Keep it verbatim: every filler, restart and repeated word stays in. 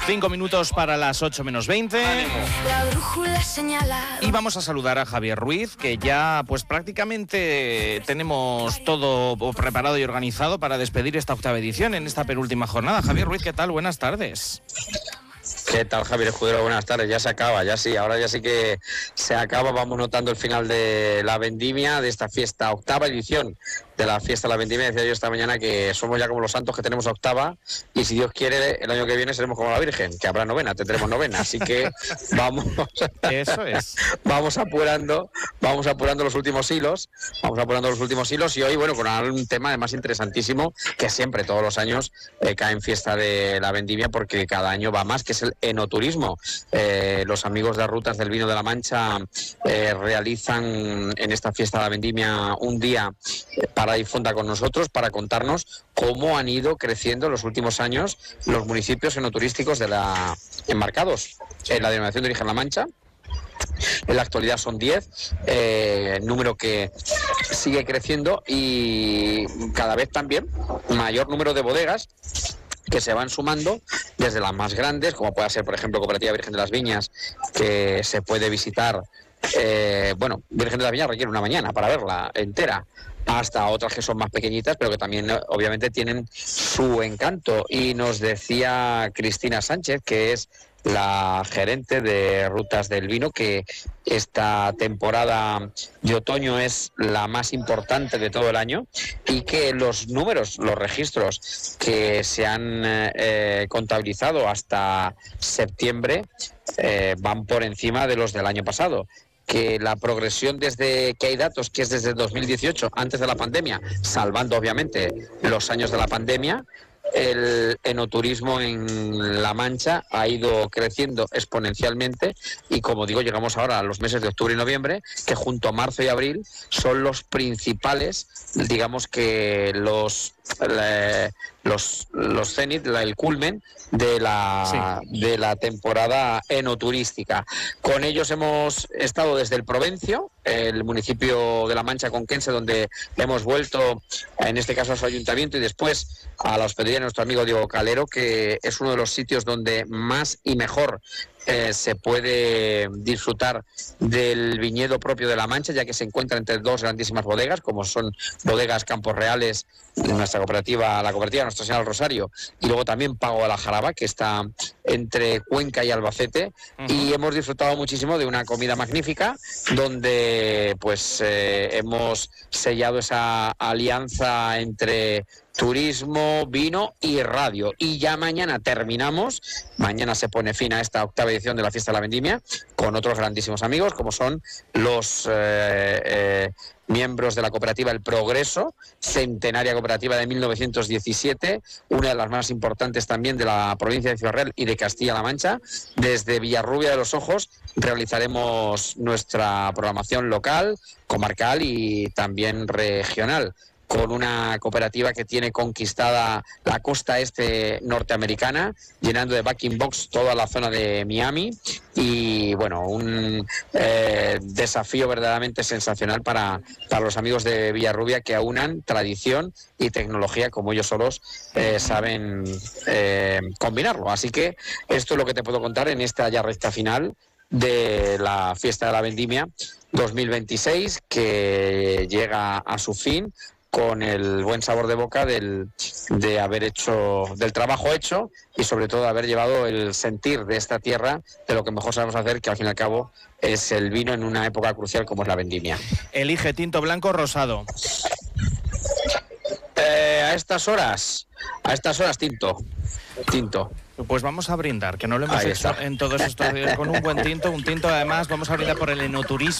Cinco minutos para las ocho menos veinte. La brújula señala. Y vamos a saludar a Javier Ruiz, que ya pues prácticamente tenemos todo preparado y organizado para despedir esta octava edición en esta penúltima jornada. Javier Ruiz, ¿qué tal? Buenas tardes. ¿Qué tal, Javier Escudero? Buenas tardes. Ya se acaba, ya sí, ahora ya sí que se acaba. Vamos notando el final de la vendimia, de esta fiesta, octava edición de la fiesta de la vendimia. Decía yo esta mañana que somos ya como los santos, que tenemos octava, y si Dios quiere, el año que viene seremos como la Virgen, que habrá novena, tendremos novena. Así que vamos, eso es. Vamos apurando, vamos apurando los últimos hilos, vamos apurando los últimos hilos, y hoy, bueno, con un tema además interesantísimo, que siempre, todos los años, eh, cae en fiesta de la vendimia, porque cada año va más, que es el enoturismo. Eh, los amigos de Rutas del Vino de la Mancha eh, realizan en esta fiesta de la vendimia un día eh, para difundir con nosotros, para contarnos cómo han ido creciendo en los últimos años los municipios enoturísticos de la enmarcados en la denominación de origen La Mancha. En la actualidad son diez, eh, número que sigue creciendo, y cada vez también mayor número de bodegas que se van sumando, desde las más grandes, como puede ser, por ejemplo, Cooperativa Virgen de las Viñas, que se puede visitar. Eh, bueno, Virgen de las Viñas requiere una mañana para verla entera, hasta otras que son más pequeñitas, pero que también obviamente tienen su encanto. Y nos decía Cristina Sánchez, que es la gerente de Rutas del Vino, que esta temporada de otoño es la más importante de todo el año, y que los números, los registros que se han eh, contabilizado hasta septiembre eh, van por encima de los del año pasado. Que la progresión, desde que hay datos, que es desde dos mil dieciocho, antes de la pandemia, salvando obviamente los años de la pandemia, el enoturismo en La Mancha ha ido creciendo exponencialmente, y como digo, llegamos ahora a los meses de octubre y noviembre, que junto a marzo y abril son los principales, digamos que los eh, los los cenit, el culmen de la sí. de la temporada enoturística. Con ellos hemos estado desde el Provencio, el municipio de La Mancha conquense, donde hemos vuelto, en este caso a su ayuntamiento, y después a la hospedería de nuestro amigo Diego Calero, que es uno de los sitios donde más y mejor Eh, se puede disfrutar del viñedo propio de La Mancha, ya que se encuentra entre dos grandísimas bodegas, como son Bodegas Campos Reales, nuestra cooperativa, la cooperativa Nuestra Señora del Rosario, y luego también Pago de la Jaraba, que está entre Cuenca y Albacete. Uh-huh. Y hemos disfrutado muchísimo de una comida magnífica, donde pues eh, hemos sellado esa alianza entre turismo, vino y radio. Y ya mañana terminamos, mañana se pone fin a esta octava edición de la fiesta de la vendimia, con otros grandísimos amigos, como son los eh, eh, miembros de la cooperativa El Progreso, centenaria cooperativa de mil novecientos diecisiete, una de las más importantes también de la provincia de Ciudad Real y de Castilla-La Mancha. Desde Villarrubia de los Ojos realizaremos nuestra programación local, comarcal y también regional, con una cooperativa que tiene conquistada la costa este norteamericana, llenando de backing box toda la zona de Miami, y bueno, un eh, desafío verdaderamente sensacional para, para los amigos de Villarrubia, que aunan tradición y tecnología como ellos solos eh, saben eh, combinarlo. Así que esto es lo que te puedo contar en esta ya recta final de la fiesta de la vendimia dos mil veintiséis, que llega a su fin, con el buen sabor de boca del, de haber hecho, del trabajo hecho, y sobre todo de haber llevado el sentir de esta tierra, de lo que mejor sabemos hacer, que al fin y al cabo es el vino en una época crucial como es la vendimia. Elige tinto, blanco o rosado. Eh, a estas horas, a estas horas tinto, tinto. Pues vamos a brindar, que no lo hemos Ahí hecho está. en todos estos días, con un buen tinto, un tinto además, vamos a brindar por el enoturismo.